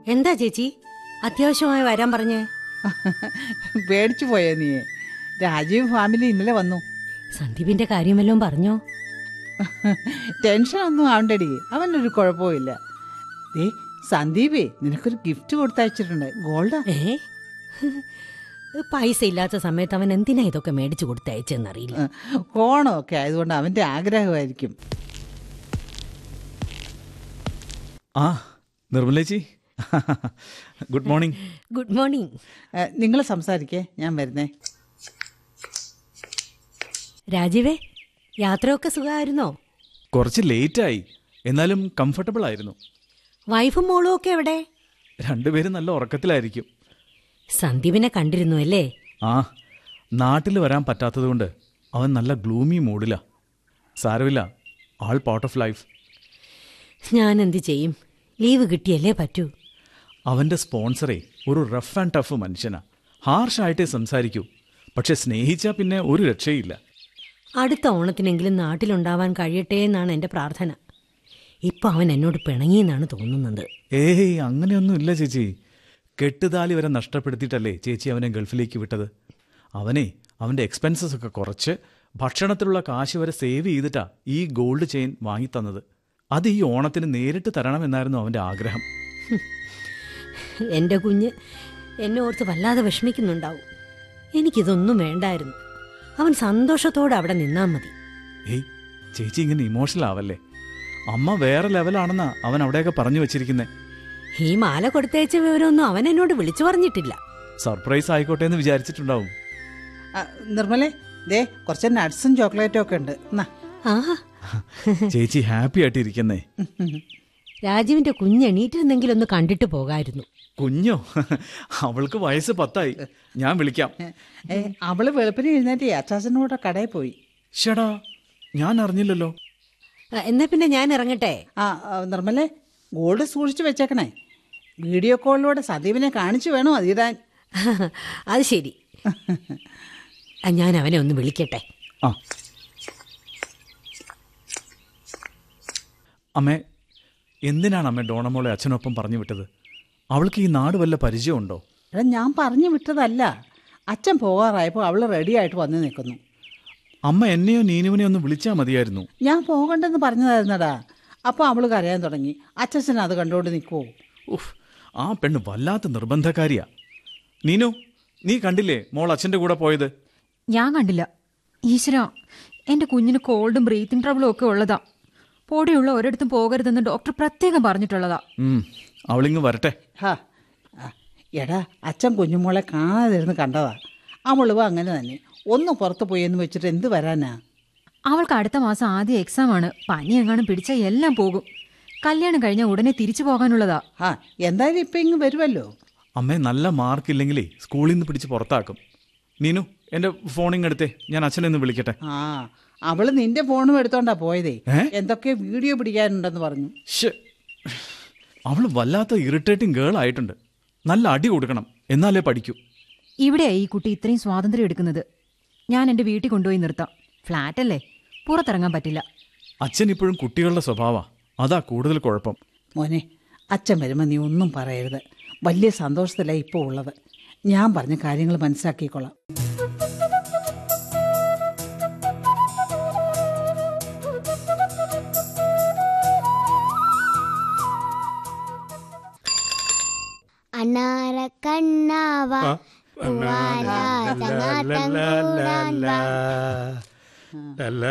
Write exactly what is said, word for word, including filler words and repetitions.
എന്താ ചേച്ചി അത്യാവശ്യമായി വരാൻ പറഞ്ഞേ? പേടിച്ചു പോയേ നീ. രാജീവ് ഫാമിലി ഇന്നലെ വന്നു. സന്ദീപിന്റെ കാര്യം വല്ലതും പറഞ്ഞോ? ടെൻഷനൊന്നും ആവണ്ടടി, അവനൊരു കുഴപ്പമില്ല. ദേ സന്ദീപേ നിനക്കൊരു ഗിഫ്റ്റ് കൊടുത്തയച്ചിട്ടുണ്ട്. ഗോൾഡാ. ഏ പൈസ ഇല്ലാത്ത സമയത്ത് അവൻ എന്തിനാ ഇതൊക്കെ മേടിച്ചു കൊടുത്തയച്ചെന്നറിയില്ല. ഓണമൊക്കെ ആയതുകൊണ്ട് അവന്റെ ആഗ്രഹമായിരിക്കും. ആ നിർമ്മലേച്ചി, ഗുഡ് മോർണിംഗ്. Good morning. നിങ്ങൾ സംസാരിക്കേ, ഞാൻ വരുന്നേ. രാജീവേ, യാത്രയൊക്കെ സുഖമായിരുന്നോ? കുറച്ച് ലേറ്റായി, എന്നാലും കംഫർട്ടബിൾ ആയിരുന്നു. വൈഫും മോളും ഒക്കെ എവിടെ? രണ്ടുപേരും നല്ല ഉറക്കത്തിലായിരിക്കും. സന്ദീപിനെ കണ്ടിരുന്നു അല്ലേ? ആ, നാട്ടിൽ വരാൻ പറ്റാത്തതുകൊണ്ട് അവൻ നല്ല ഗ്ലൂമി മൂഡിലാ. സാരമില്ല, ആൾ പാർട്ട് ഓഫ് ലൈഫ്. ഞാൻ എന്ത് ചെയ്യും, ലീവ് കിട്ടിയല്ലേ പറ്റൂ. അവൻ്റെ സ്പോൺസറെ ഒരു റഫ് ആൻഡ് ടഫ് മനുഷ്യനാ. ഹാർഷായിട്ടേ സംസാരിക്കൂ, പക്ഷെ സ്നേഹിച്ചാൽ പിന്നെ ഒരു രക്ഷയില്ല. അടുത്ത ഓണത്തിനെങ്കിലും നാട്ടിലുണ്ടാവാൻ കഴിയട്ടെ എന്നാണ് എൻ്റെ പ്രാർത്ഥന. ഇപ്പം അവൻ എന്നോട് പിണങ്ങിയെന്നാണ് തോന്നുന്നത്. ഏയ് അങ്ങനെയൊന്നും ഇല്ല ചേച്ചി. കെട്ടുതാലി വരെ നഷ്ടപ്പെടുത്തിയിട്ടല്ലേ ചേച്ചി അവനെ ഗൾഫിലേക്ക് വിട്ടത്. അവനെ അവൻ്റെ എക്സ്പെൻസസ് ഒക്കെ കുറച്ച് ഭക്ഷണത്തിലുള്ള കാശ് വരെ സേവ് ചെയ്തിട്ടാ ഈ ഗോൾഡ് ചെയിൻ വാങ്ങിത്തന്നത്. അത് ഈ ഓണത്തിന് നേരിട്ട് തരണമെന്നായിരുന്നു അവൻ്റെ ആഗ്രഹം. എൻ്റെ കുഞ്ഞ് എന്നെ ഓർത്ത് വല്ലാതെ വിഷമിക്കുന്നുണ്ടാവും. എനിക്കിതൊന്നും വേണ്ടായിരുന്നു. അവൻ സന്തോഷത്തോടെ അവിടെ നിന്നാൽ മതി. ഏയ് ചേച്ചി ഇങ്ങനെ ഇമോഷണൽ ആവല്ലേ. അമ്മ വേറെ ലെവലാണെന്നാ അവൻ അവിടെയൊക്കെ പറഞ്ഞു വെച്ചിരിക്കുന്നേ. ഈ മാല കൊടുത്തയച്ച വിവരമൊന്നും അവൻ എന്നോട് വിളിച്ചു പറഞ്ഞിട്ടില്ല. സർപ്രൈസ് ആയിക്കോട്ടെ എന്ന് വിചാരിച്ചിട്ടുണ്ടാവും. നിർമ്മലേ, ദേ കുറച്ച് നട്ട്സും ചോക്ലേറ്റും ഒക്കെ ഉണ്ട്. ചേച്ചി ഹാപ്പി ആയിട്ടിരിക്കുന്നേ. രാജീവിന്റെ കുഞ്ഞ് എണീറ്റിരുന്നെങ്കിൽ ഒന്ന് കണ്ടിട്ട് പോകായിരുന്നു. കുഞ്ഞോ? അവൾക്ക് വയസ്സ് പത്തായി. ഞാൻ വിളിക്കാം. അവള് വെളുപ്പിന് എഴുന്നേറ്റ് അച്ചാച്ചനോടെ കടയിൽ പോയി. ഷടാ, ഞാൻ അറിഞ്ഞില്ലല്ലോ. എന്നാ പിന്നെ ഞാൻ ഇറങ്ങട്ടെ. ആ നിർമ്മലേ, ഗോൾഡ് സൂക്ഷിച്ചു വെച്ചേക്കണേ. വീഡിയോ കോളിലൂടെ സദീപിനെ കാണിച്ചു വേണോ അതിടാൻ. അത് ശരി. ഞാൻ അവനെ ഒന്ന് വിളിക്കട്ടെ. ആ അമ്മേ, എന്തിനാണ് അമ്മ ഡോണമോളെ അച്ഛനൊപ്പം പറഞ്ഞു വിട്ടത്? അവൾക്ക് ഈ നാട് വല്ല പരിചയമുണ്ടോ? എടാ, ഞാൻ പറഞ്ഞു വിട്ടതല്ല. അച്ഛൻ പോകാറായപ്പോൾ അവൾ റെഡി ആയിട്ട് വന്ന് നിൽക്കുന്നു. അമ്മ എന്നെയോ നീനുവിനെയോ ഒന്ന് വിളിച്ചാൽ മതിയായിരുന്നു. ഞാൻ പോകണ്ടെന്ന് പറഞ്ഞതായിരുന്നടാ. അപ്പോൾ അവൾ കരയാൻ തുടങ്ങി. അച്ഛൻ അത് കണ്ടുകൊണ്ട് നിൽക്കുമോ? ഉഫ്, ആ പെണ്ണ് വല്ലാത്ത നിർബന്ധക്കാരിയാ. നീനു, നീ കണ്ടില്ലേ മോൾ അച്ഛൻ്റെ കൂടെ പോയത്? ഞാൻ കണ്ടില്ല. ഈശ്വര, എൻ്റെ കുഞ്ഞിന് കോൾഡും ബ്രീത്തിങ് ട്രബിളും ഒക്കെ ഉള്ളതാ. പൊടിയുള്ള ഒരിടത്തും പോകരുതെന്ന് ഡോക്ടർ പ്രത്യേകം പറഞ്ഞിട്ടുള്ളതാ. അവളിങ്ങ് വരട്ടെ. ഹാ എടാ, അച്ഛൻ കുഞ്ഞുമോളെ കാണാതിരുന്ന് കണ്ടതാ. അവളുവ അങ്ങനെ തന്നെ. ഒന്ന് പുറത്ത് പോയെന്ന് വെച്ചിട്ട് എന്ത് വരാനാ? അവൾക്ക് അടുത്ത മാസം ആദ്യ എക്സാം ആണ്. പനി എങ്ങാനും പിടിച്ചാൽ എല്ലാം പോകും. കല്യാണം കഴിഞ്ഞാൽ ഉടനെ തിരിച്ചു പോകാനുള്ളതാ. ആ എന്തായാലും ഇപ്പം ഇങ്ങ് വരുമല്ലോ. അമ്മേ, നല്ല മാർക്കില്ലെങ്കിലേ സ്കൂളിൽ നിന്ന് പിടിച്ച് പുറത്താക്കും. നീനു, എൻ്റെ ഫോണിങ് എടുത്തേ, ഞാൻ അച്ഛനെ ഒന്ന് വിളിക്കട്ടെ. ആ അവള് നിന്റെ ഫോണും എടുത്തോണ്ടാ പോയതേ. എന്തൊക്കെ വീഡിയോ പിടിക്കാനുണ്ടെന്ന് പറഞ്ഞു. അവള് വല്ലാത്ത ഇറിറ്റേറ്റിംഗ് ഗേൾ ആയിട്ടുണ്ട്. നല്ല അടി കൊടുക്കണം, എന്നാലേ പഠിക്കൂ. ഇവിടെയാ ഈ കുട്ടി ഇത്രയും സ്വാതന്ത്ര്യം എടുക്കുന്നത്. ഞാൻ എൻ്റെ വീട്ടിൽ കൊണ്ടുപോയി നിർത്താം. ഫ്ലാറ്റ് അല്ലേ, പുറത്തിറങ്ങാൻ പറ്റില്ല. അച്ഛൻ ഇപ്പോഴും കുട്ടികളുടെ സ്വഭാവ, അതാ കൂടുതൽ കുഴപ്പം. മോനെ, അച്ഛൻ വരുമ്പോൾ നീ ഒന്നും പറയരുത്. വലിയ സന്തോഷത്തിലാണ് ഇപ്പോൾ ഉള്ളത്. ഞാൻ പറഞ്ഞ കാര്യങ്ങൾ മനസ്സിലാക്കിക്കൊള്ളാം. അനാര കണ്ണാവ പൂവാല ചങ്ങാത്തം കൂടാൻ വാ.